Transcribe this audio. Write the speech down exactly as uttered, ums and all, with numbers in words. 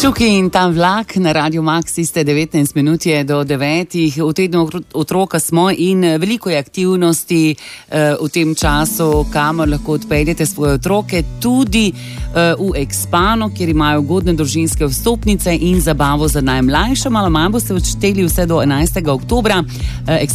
Čuki in ta vlak na Radio Max, iste devetnajst minut je do devetih, v tednu otroka smo in veliko je aktivnosti uh, v tem času, kamor lahko odpeljete svoje otroke, tudi uh, v Expano, kjer imajo ugodne družinske vstopnice in zabavo za najmlajše. Malo manj boste odšteli vse do enajstega oktobra. Uh,